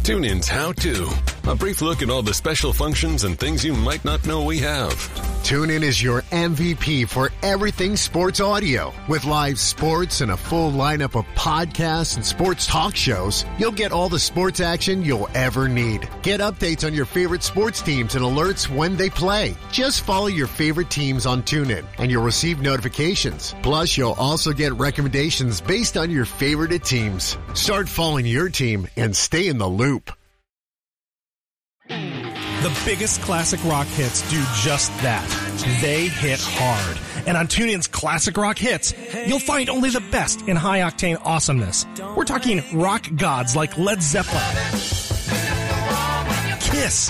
TuneIn's How To. A brief look at all the special functions and things you might not know we have. TuneIn is your MVP for everything sports audio. With live sports and a full lineup of podcasts and sports talk shows, you'll get all the sports action you'll ever need. Get updates on your favorite sports teams and alerts when they play. Just follow your favorite teams on TuneIn, and you'll receive notifications. Plus, you'll also get recommendations based on your favorite teams. Start following your team and stay in the loop. The biggest classic rock hits do just that. They hit hard. And on TuneIn's Classic Rock Hits, you'll find only the best in high-octane awesomeness. We're talking rock gods like Led Zeppelin, Kiss,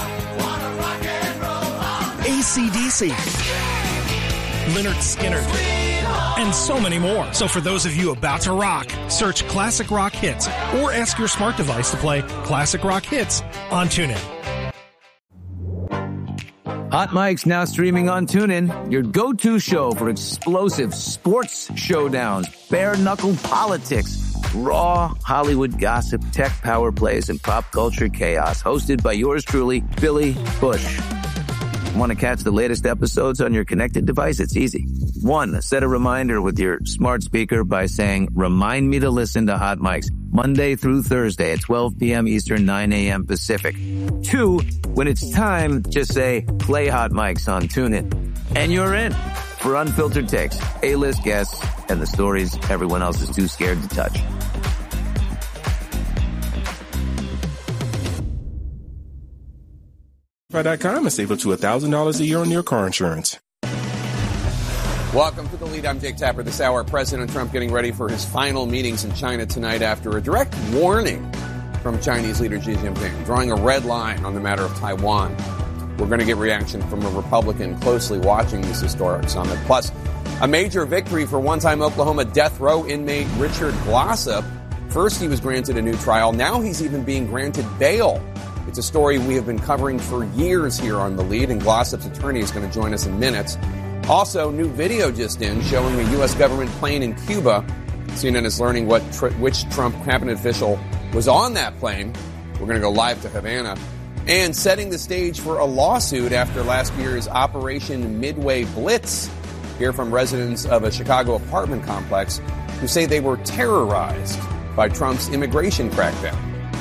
AC/DC, Lynyrd Skynyrd, and so many more. So for those of you about to rock, search Classic Rock Hits or ask your smart device to play Classic Rock Hits on TuneIn. Hot Mic's now streaming on TuneIn, your go-to show for explosive sports showdowns, bare-knuckle politics, raw Hollywood gossip, tech power plays, and pop culture chaos. Hosted by yours truly, Billy Bush. Want to catch the latest episodes on your connected device? It's easy. 1, set a reminder with your smart speaker by saying, "Remind me to listen to Hot Mics Monday through Thursday at 12 p.m. Eastern, 9 a.m. Pacific." 2, when it's time, just say, "Play Hot Mics on TuneIn." And you're in for unfiltered takes, A-list guests, and the stories everyone else is too scared to touch. By.com and save up to $1,000 a year on your car insurance. Welcome to The Lead. I'm Jake Tapper. This hour, President Trump getting ready for his final meetings in China tonight after a direct warning from Chinese leader Xi Jinping, drawing a red line on the matter of Taiwan. We're going to get reaction from a Republican closely watching this historic summit. Plus, a major victory for one-time Oklahoma death row inmate Richard Glossip. First, he was granted a new trial. Now he's even being granted bail. It's a story we have been covering for years here on The Lead, and Glossip's attorney is going to join us in minutes. Also, new video just in showing a U.S. government plane in Cuba. CNN is learning which Trump cabinet official was on that plane. We're going to go live to Havana. And setting the stage for a lawsuit after last year's Operation Midway Blitz. Hear from residents of a Chicago apartment complex who say they were terrorized by Trump's immigration crackdown.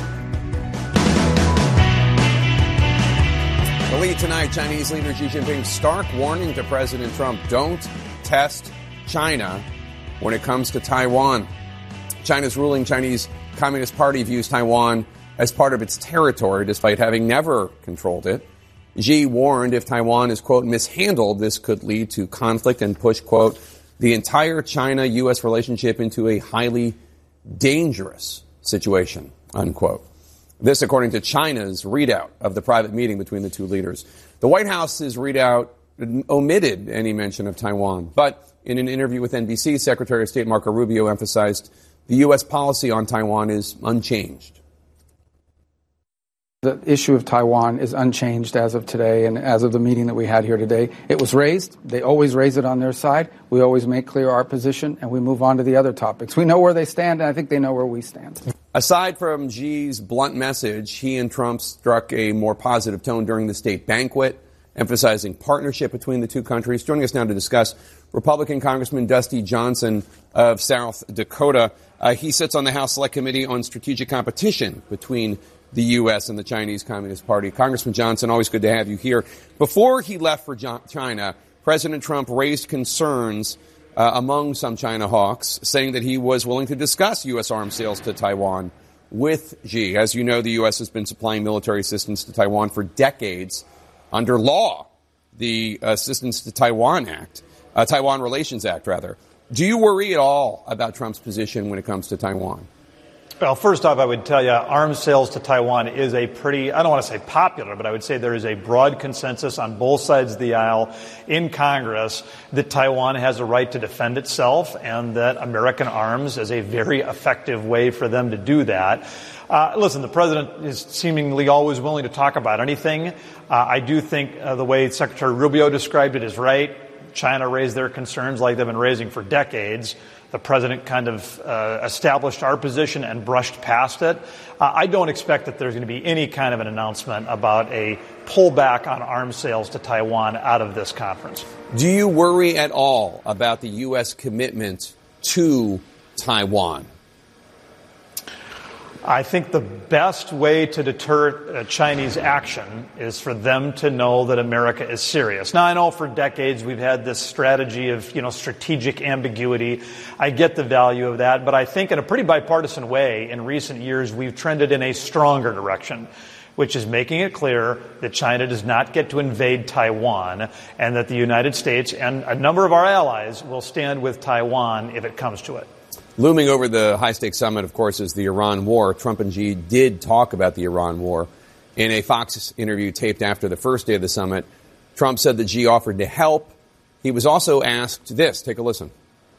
The Lead tonight, Chinese leader Xi Jinping's stark warning to President Trump, don't test China when it comes to Taiwan. China's ruling Chinese Communist Party views Taiwan as part of its territory, despite having never controlled it. Xi warned if Taiwan is, quote, mishandled, this could lead to conflict and push, quote, the entire China-U.S. relationship into a highly dangerous situation, unquote. This, according to China's readout of the private meeting between the two leaders. The White House's readout omitted any mention of Taiwan. But in an interview with NBC, Secretary of State Marco Rubio emphasized the U.S. policy on Taiwan is unchanged. The issue of Taiwan is unchanged as of today and as of the meeting that we had here today. It was raised. They always raise it on their side. We always make clear our position, and we move on to the other topics. We know where they stand, and I think they know where we stand. Aside from Xi's blunt message, he and Trump struck a more positive tone during the state banquet, emphasizing partnership between the two countries. Joining us now to discuss, Republican Congressman Dusty Johnson of South Dakota. He sits on the House Select Committee on Strategic Competition between the U.S. and the Chinese Communist Party. Congressman Johnson, always good to have you here. Before he left for China, President Trump raised concerns among some China hawks, saying that he was willing to discuss U.S. arms sales to Taiwan with Xi. As you know, the U.S. has been supplying military assistance to Taiwan for decades under law, the Assistance to Taiwan Act, Taiwan Relations Act, rather. Do you worry at all about Trump's position when it comes to Taiwan? Well, first off, I would tell you arms sales to Taiwan is a pretty, I don't want to say popular, but I would say there is a broad consensus on both sides of the aisle in Congress that Taiwan has a right to defend itself and that American arms is a very effective way for them to do that. Listen, the president is seemingly always willing to talk about anything. I do think the way Secretary Rubio described it is right. China raised their concerns like they've been raising for decades. The president kind of established our position and brushed past it. I don't expect that there's going to be any kind of an announcement about a pullback on arms sales to Taiwan out of this conference. Do you worry at all about the U.S. commitment to Taiwan? I think the best way to deter Chinese action is for them to know that America is serious. Now, I know for decades we've had this strategy of, strategic ambiguity. I get the value of that, but I think in a pretty bipartisan way in recent years we've trended in a stronger direction, which is making it clear that China does not get to invade Taiwan and that the United States and a number of our allies will stand with Taiwan if it comes to it. Looming over the high-stakes summit, of course, is the Iran war. Trump and Xi did talk about the Iran war. In a Fox interview taped after the first day of the summit, Trump said that Xi offered to help. He was also asked this. Take a listen.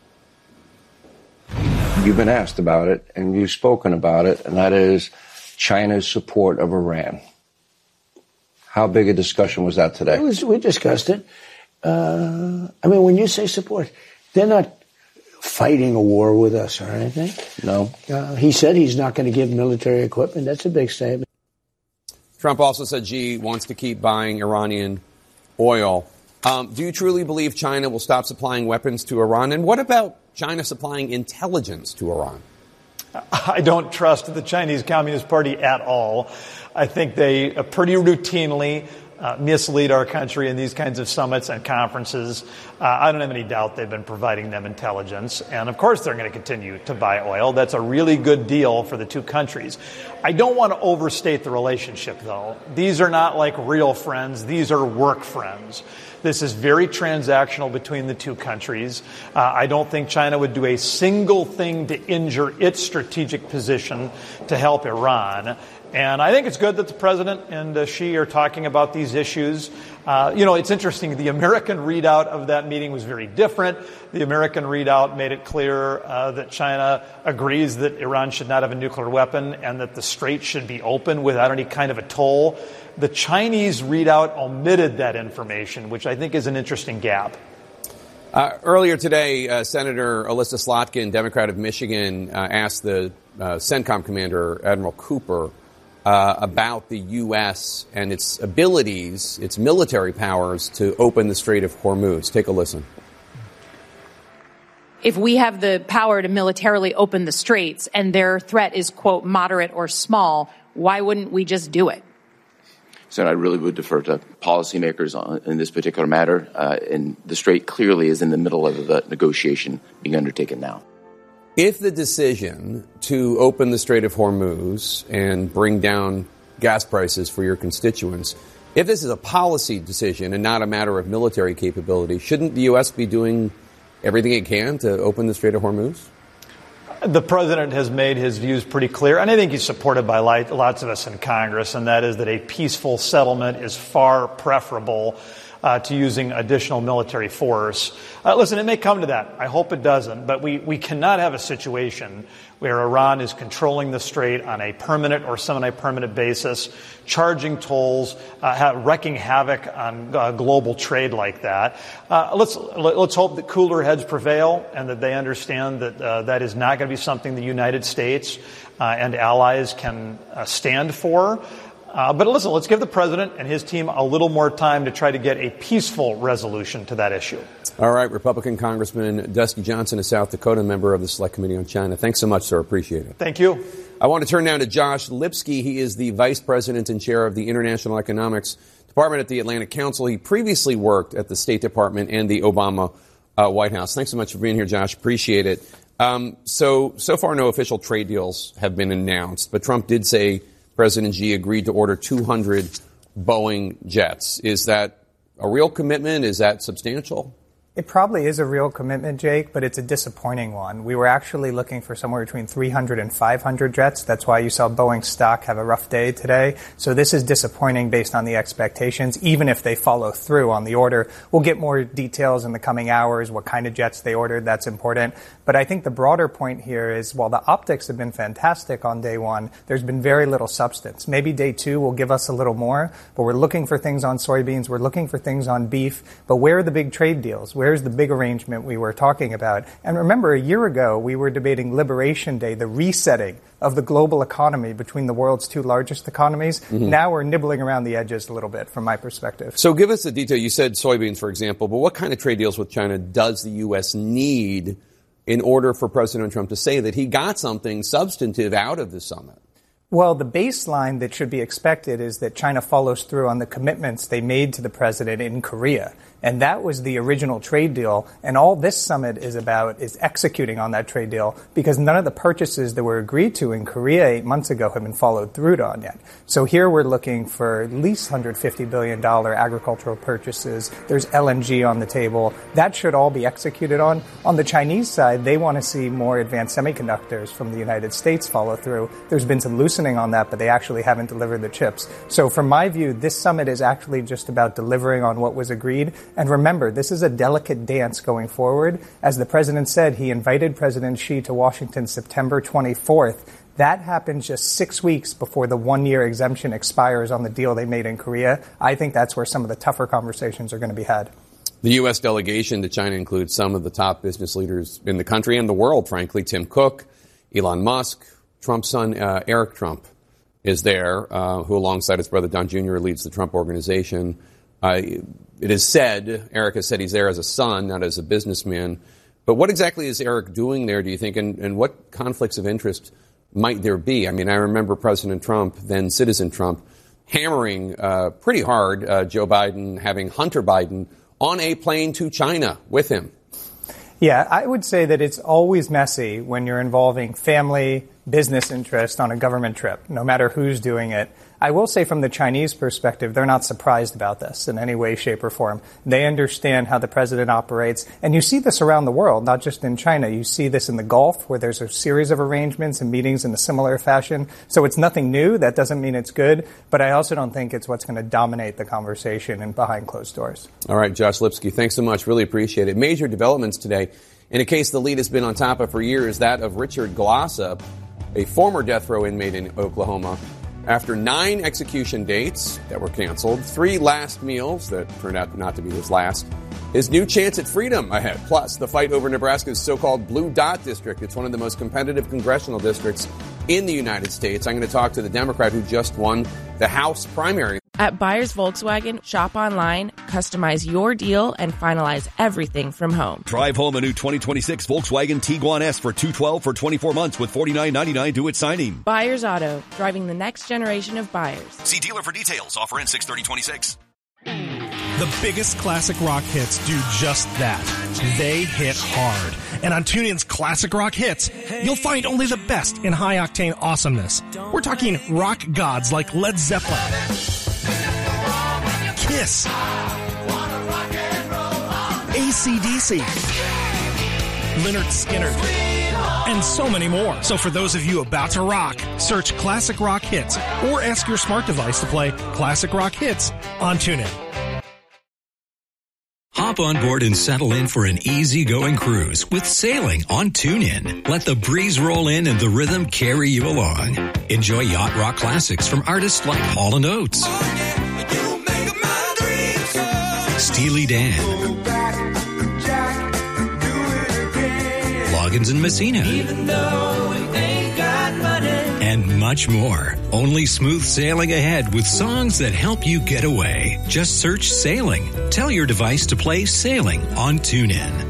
You've been asked about it, and you've spoken about it, and that is China's support of Iran. How big a discussion was that today? We discussed it. When you say support, they're not fighting a war with us or anything. No. He said he's not going to give military equipment. That's a big statement. Trump also said Xi wants to keep buying Iranian oil. Do you truly believe China will stop supplying weapons to Iran? And what about China supplying intelligence to Iran? I don't trust the Chinese Communist Party at all. I think they pretty routinely mislead our country in these kinds of summits and conferences. I don't have any doubt they've been providing them intelligence. And, of course, they're going to continue to buy oil. That's a really good deal for the two countries. I don't want to overstate the relationship, though. These are not like real friends. These are work friends. This is very transactional between the two countries. I don't think China would do a single thing to injure its strategic position to help Iran. And I think it's good that the president and Xi are talking about these issues. It's interesting. The American readout of that meeting was very different. The American readout made it clear that China agrees that Iran should not have a nuclear weapon and that the strait should be open without any kind of a toll. The Chinese readout omitted that information, which I think is an interesting gap. Earlier today, Senator Alyssa Slotkin, Democrat of Michigan, asked the CENTCOM commander, Admiral Cooper, about the U.S. and its abilities, its military powers to open the Strait of Hormuz. Take a listen. If we have the power to militarily open the straits and their threat is, quote, moderate or small, why wouldn't we just do it? So I really would defer to policymakers in this particular matter. And the strait clearly is in the middle of the negotiation being undertaken now. If the decision to open the Strait of Hormuz and bring down gas prices for your constituents, if this is a policy decision and not a matter of military capability, shouldn't the U.S. be doing everything it can to open the Strait of Hormuz? The president has made his views pretty clear, and I think he's supported by lots of us in Congress, and that is that a peaceful settlement is far preferable to using additional military force. Listen, it may come to that. I hope it doesn't. But we cannot have a situation where Iran is controlling the strait on a permanent or semi-permanent basis, charging tolls, wreaking havoc on global trade like that. Let's hope that cooler heads prevail and that they understand that that is not going to be something the United States and allies can stand for. But listen, let's give the president and his team a little more time to try to get a peaceful resolution to that issue. All right, Republican Congressman Dusty Johnson of South Dakota, member of the Select Committee on China. Thanks so much, sir. Appreciate it. Thank you. I want to turn now to Josh Lipsky. He is the vice president and chair of the International Economics Department at the Atlantic Council. He previously worked at the State Department and the Obama White House. Thanks so much for being here, Josh. Appreciate it. So far, no official trade deals have been announced, but Trump did say President Xi agreed to order 200 Boeing jets. Is that a real commitment? Is that substantial? It probably is a real commitment, Jake, but it's a disappointing one. We were actually looking for somewhere between 300 and 500 jets. That's why you saw Boeing stock have a rough day today. So this is disappointing based on the expectations, even if they follow through on the order. We'll get more details in the coming hours, what kind of jets they ordered. That's important. But I think the broader point here is while the optics have been fantastic on day one, there's been very little substance. Maybe day two will give us a little more, but we're looking for things on soybeans. We're looking for things on beef. But where are the big trade deals? Where's the big arrangement we were talking about? And remember, a year ago, we were debating Liberation Day, the resetting of the global economy between the world's two largest economies. Mm-hmm. Now we're nibbling around the edges a little bit, from my perspective. So give us the detail. You said soybeans, for example, but what kind of trade deals with China does the U.S. need in order for President Trump to say that he got something substantive out of the summit? Well, the baseline that should be expected is that China follows through on the commitments they made to the president in Korea. And that was the original trade deal. And all this summit is about is executing on that trade deal, because none of the purchases that were agreed to in Korea 8 months ago have been followed through on yet. So here we're looking for at least $150 billion agricultural purchases. There's LNG on the table. That should all be executed on. On the Chinese side, they want to see more advanced semiconductors from the United States follow through. There's been some loosening on that, but they actually haven't delivered the chips. So from my view, this summit is actually just about delivering on what was agreed. And remember, this is a delicate dance going forward. As the president said, he invited President Xi to Washington September 24th. That happened just 6 weeks before the one-year exemption expires on the deal they made in Korea. I think that's where some of the tougher conversations are going to be had. The U.S. delegation to China includes some of the top business leaders in the country and the world, frankly. Tim Cook, Elon Musk, Trump's son, Eric Trump, is there, who alongside his brother Don Jr. leads the Trump Organization. It is said, Eric has said he's there as a son, not as a businessman. But what exactly is Eric doing there, do you think, and what conflicts of interest might there be? I mean, I remember President Trump, then citizen Trump, hammering pretty hard Joe Biden, having Hunter Biden on a plane to China with him. Yeah, I would say that it's always messy when you're involving family, business interest on a government trip, no matter who's doing it. I will say from the Chinese perspective, they're not surprised about this in any way, shape, or form. They understand how the president operates. And you see this around the world, not just in China. You see this in the Gulf, where there's a series of arrangements and meetings in a similar fashion. So it's nothing new. That doesn't mean it's good. But I also don't think it's what's going to dominate the conversation and behind closed doors. All right, Josh Lipsky, thanks so much. Really appreciate it. Major developments today in a case the lead has been on top of for years, that of Richard Glossop, a former death row inmate in Oklahoma. After 9 execution dates that were canceled, 3 last meals that turned out not to be his last, his new chance at freedom ahead. Plus, the fight over Nebraska's so-called Blue Dot District. It's one of the most competitive congressional districts in the United States. I'm going to talk to the Democrat who just won the House primary. At Buyers Volkswagen, shop online, customize your deal, and finalize everything from home. Drive home a new 2026 Volkswagen Tiguan S for $212 for 24 months with $49.99 due at signing. Buyers Auto, driving the next generation of buyers. See dealer for details. Offer ends 6/30/26. The biggest classic rock hits do just that. They hit hard. And on TuneIn's Classic Rock Hits, you'll find only the best in high-octane awesomeness. We're talking rock gods like Led Zeppelin, Kiss, AC/DC, Lynyrd Skynyrd, and so many more. So for those of you about to rock, search Classic Rock Hits or ask your smart device to play Classic Rock Hits on TuneIn. Hop on board and settle in for an easygoing cruise with sailing on TuneIn. Let the breeze roll in and the rhythm carry you along. Enjoy yacht rock classics from artists like Hall & Oates, Steely Dan, Loggins and Messina, and much more. Only smooth sailing ahead with songs that help you get away. Just search Sailing. Tell your device to play Sailing on TuneIn.